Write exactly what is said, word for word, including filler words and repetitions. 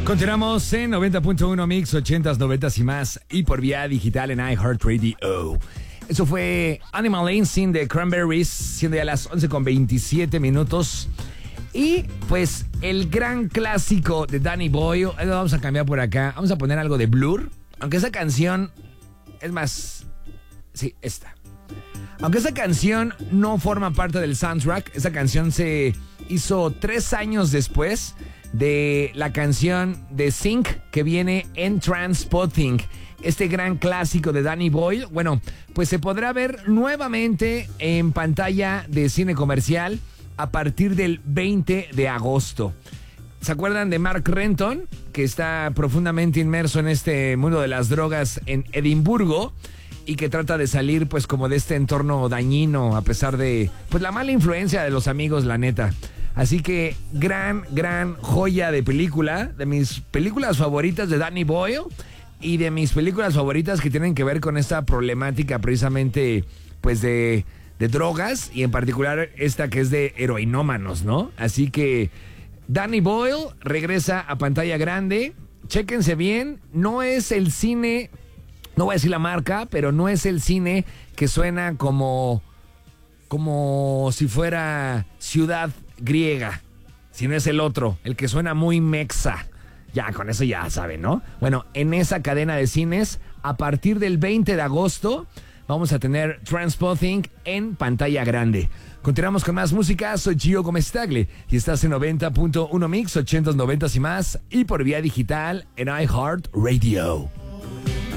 Continuamos en noventa punto uno Mix, ochentas, noventas y más, y por vía digital en iHeartRadio. Eso fue Animal Instinct de Cranberries, siendo ya las once con veintisiete minutos. Y pues el gran clásico de Danny Boyle, lo vamos a cambiar por acá. Vamos a poner algo de Blur, aunque esa canción, es más, sí, esta. Aunque esa canción no forma parte del soundtrack, esa canción se hizo tres años después de la canción de Sync que viene en Trainspotting, este gran clásico de Danny Boyle. Bueno, pues se podrá ver nuevamente en pantalla de cine comercial a partir del veinte de agosto. ¿Se acuerdan de Mark Renton, que está profundamente inmerso en este mundo de las drogas en Edimburgo y que trata de salir pues como de este entorno dañino a pesar de pues la mala influencia de los amigos, la neta? Así que gran, gran joya de película, de mis películas favoritas de Danny Boyle y de mis películas favoritas que tienen que ver con esta problemática precisamente pues de, de drogas y en particular esta que es de heroinómanos, ¿no? Así que Danny Boyle regresa a pantalla grande, chéquense bien, no es el cine, no voy a decir la marca, pero no es el cine que suena como, como si fuera Ciudad griega, si no es el otro, el que suena muy mexa. Ya, con eso ya saben, ¿no? Bueno, en esa cadena de cines, a partir del veinte de agosto, vamos a tener Trainspotting en pantalla grande. Continuamos con más música, soy Gio Gómez Tagle y estás en noventa punto uno Mix, ochentas, noventas y más, y por vía digital en iHeartRadio.